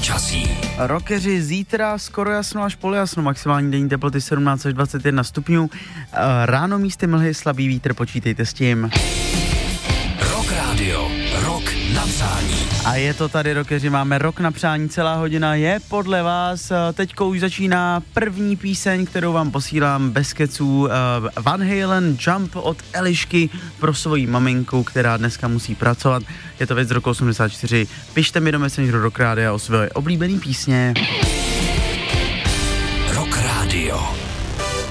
počasí. Rockeři, zítra skoro jasno až polojasno, maximální denní teploty 17 až 21 stupňů. Ráno místy mlhy, slabý vítr, počítejte s tím. Rock Radio, rok na přání. A je to tady, rockeři, máme rok na přání, celá hodina je podle vás. Teďko už začíná první píseň, kterou vám posílám bez keců. Van Halen Jump od Elišky pro svoji maminku, která dneska musí pracovat. Je to věc z roku 84. Pište mi do Messengeru Rock Radio o svoje oblíbený písně.